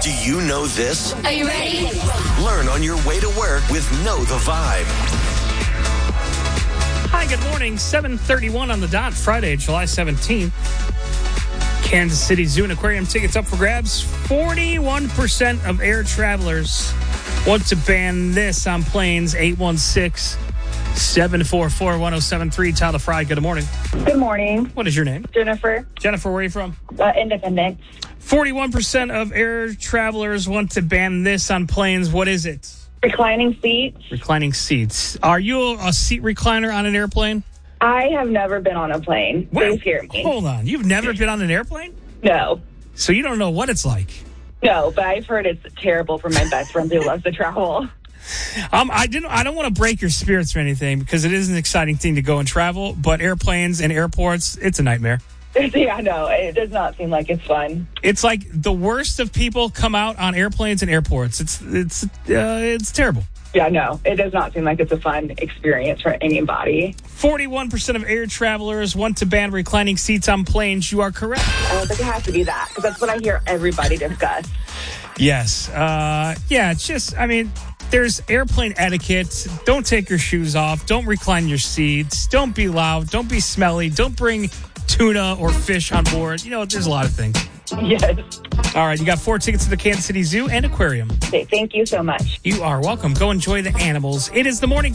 Do you know this? Are you ready? Learn on your way to work with Know the Vibe. Hi, good morning. 7:31 on the dot, Friday, July 17th. Kansas City Zoo and Aquarium tickets up for grabs. 41% of air travelers want to ban this on planes. 816-744-1073. Tyler Fry, good morning. Good morning. What is your name? Jennifer, Jennifer, where are you from? Independence. 41% of air travelers want to ban this on planes. What is it? Reclining seats. Reclining seats. Are you a seat recliner on an airplane? I have never been on a plane. They scare me. Hold on. You've never been on an airplane? No. So you don't know what it's like. No, but I've heard it's terrible for my best friend who loves to travel. I don't want to break your spirits or anything because it is an exciting thing to go and travel, but airplanes and airports, it's a nightmare. Yeah, no, it does not seem like it's fun. It's like the worst of people come out on airplanes and airports. It's terrible. Yeah, no, it does not seem like it's a fun experience for anybody. 41% of air travelers want to ban reclining seats on planes. You are correct. I don't think it has to be that, because that's what I hear everybody discuss. Yes. It's just, there's airplane etiquette. Don't take your shoes off. Don't recline your seats. Don't be loud. Don't be smelly. Don't bring tuna or fish on board. There's a lot of things. Yes. All right, you got 4 tickets to the Kansas City Zoo and Aquarium. Okay, thank you so much. You are welcome. Go enjoy the animals. It is the morning.